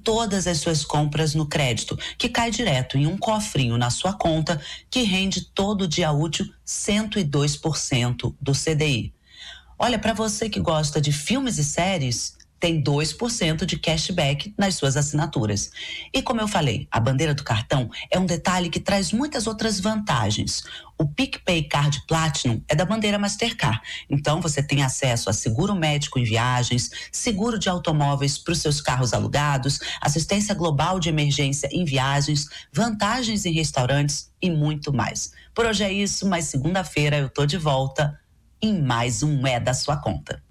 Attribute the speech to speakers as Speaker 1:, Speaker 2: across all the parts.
Speaker 1: todas as suas compras no crédito, que cai direto em um cofrinho na sua conta, que rende todo dia útil 102% do CDI. Olha, para você que gosta de filmes e séries, tem 2% de cashback nas suas assinaturas. E como eu falei, a bandeira do cartão é um detalhe que traz muitas outras vantagens. O PicPay Card Platinum é da bandeira Mastercard. Então você tem acesso a seguro médico em viagens, seguro de automóveis para os seus carros alugados, assistência global de emergência em viagens, vantagens em restaurantes e muito mais. Por hoje é isso, mas segunda-feira eu tô de volta em mais um É da Sua Conta.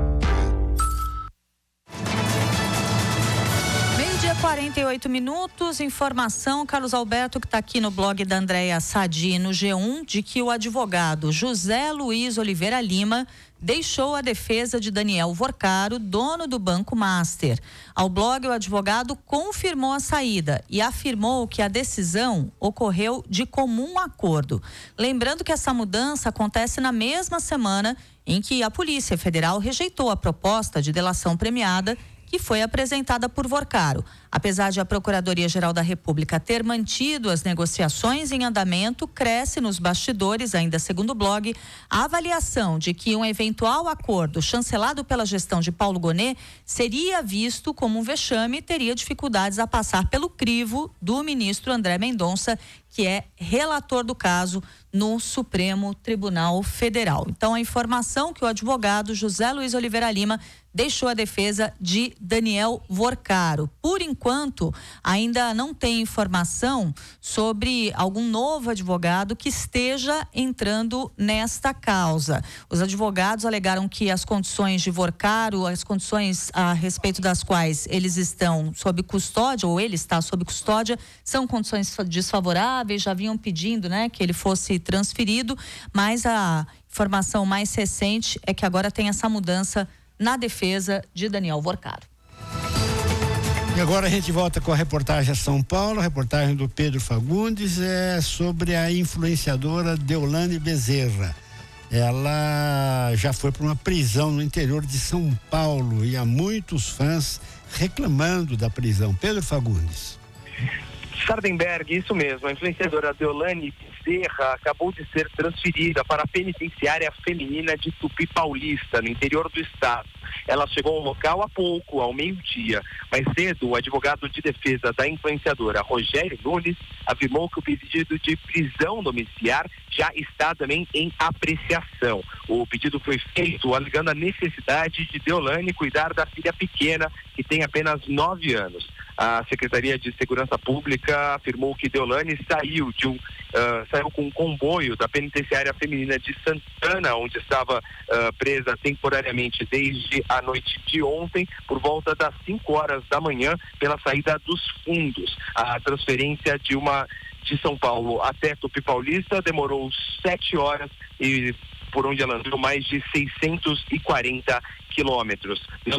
Speaker 2: 48 minutos, informação, Carlos Alberto, que está aqui no blog da Andréa Sadi no G1, de que o advogado José Luiz Oliveira Lima deixou a defesa de Daniel Vorcaro, dono do Banco Master. Ao blog, o advogado confirmou a saída e afirmou que a decisão ocorreu de comum acordo. Lembrando que essa mudança acontece na mesma semana em que a Polícia Federal rejeitou a proposta de delação premiada que foi apresentada por Vorcaro. Apesar de a Procuradoria-Geral da República ter mantido as negociações em andamento, cresce nos bastidores, ainda segundo o blog, a avaliação de que um eventual acordo chancelado pela gestão de Paulo Gonet seria visto como um vexame e teria dificuldades a passar pelo crivo do ministro André Mendonça, que é relator do caso no Supremo Tribunal Federal. Então, a informação que o advogado José Luiz Oliveira Lima deixou a defesa de Daniel Vorcaro. Por enquanto, ainda não tem informação sobre algum novo advogado que esteja entrando nesta causa. Os advogados alegaram que as condições de Vorcaro, as condições a respeito das quais eles estão sob custódia, ou ele está sob custódia, são condições desfavoráveis, já vinham pedindo, que ele fosse transferido, mas a informação mais recente é que agora tem essa mudança na defesa de Daniel Vorcaro.
Speaker 3: E agora a gente volta com a reportagem a São Paulo, a reportagem do Pedro Fagundes, é sobre a influenciadora Deolane Bezerra. Ela já foi para uma prisão no interior de São Paulo e há muitos fãs reclamando da prisão. Pedro Fagundes.
Speaker 4: Sardenberg, isso mesmo, a influenciadora Deolane Bezerra acabou de ser transferida para a penitenciária feminina de Tupi Paulista, no interior do estado. Ela chegou ao local há pouco, ao meio-dia. Mais cedo, o advogado de defesa da influenciadora, Rogério Nunes, afirmou que o pedido de prisão domiciliar já está também em apreciação. O pedido foi feito alegando a necessidade de Deolane cuidar da filha pequena, que tem apenas 9 anos. A Secretaria de Segurança Pública afirmou que Deolane saiu com um comboio da penitenciária feminina de Santana, onde estava presa temporariamente desde a noite de ontem, por volta das 5 horas da manhã, pela saída dos fundos. A transferência de São Paulo até Tupi Paulista demorou 7 horas e por onde ela andou mais de 640 quilômetros.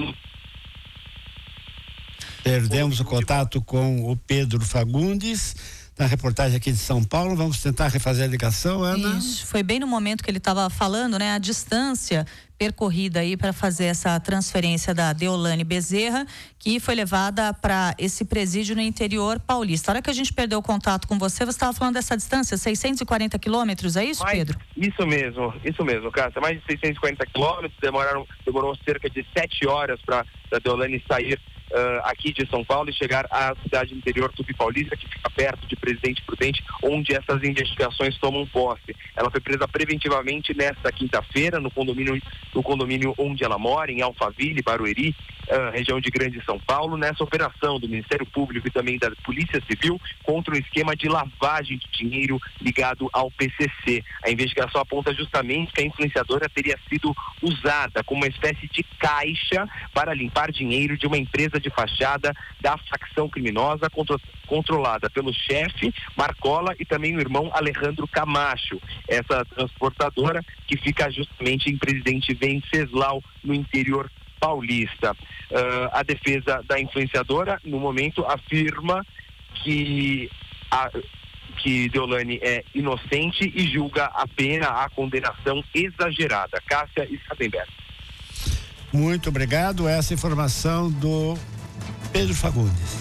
Speaker 3: Perdemos o contato com o Pedro Fagundes, na reportagem aqui de São Paulo. Vamos tentar refazer a ligação, Ana?
Speaker 2: Isso, foi bem no momento que ele estava falando, a distância percorrida aí para fazer essa transferência da Deolane Bezerra, que foi levada para esse presídio no interior paulista. A hora que a gente perdeu o contato com você estava falando dessa distância, 640 quilômetros, é isso, Pedro?
Speaker 4: Isso mesmo, Cássia, mais de 640 quilômetros, demorou cerca de 7 horas para a Deolane sair aqui de São Paulo e chegar à cidade interior Tupi Paulista, que fica perto de Presidente Prudente, onde essas investigações tomam posse. Ela foi presa preventivamente nesta quinta-feira no condomínio onde ela mora, em Alphaville, Barueri, região de Grande São Paulo, nessa operação do Ministério Público e também da Polícia Civil contra um esquema de lavagem de dinheiro ligado ao PCC. A investigação aponta justamente que a influenciadora teria sido usada como uma espécie de caixa para limpar dinheiro de uma empresa de fachada da facção criminosa controlada pelo chefe Marcola e também o irmão Alejandro Camacho. Essa transportadora que fica justamente em Presidente Venceslau, no interior paulista. A defesa da influenciadora, no momento, afirma que Deolane é inocente e julga a pena, a condenação exagerada. Cássia e Sardenberg.
Speaker 3: Muito obrigado. Essa informação do Pedro Fagundes.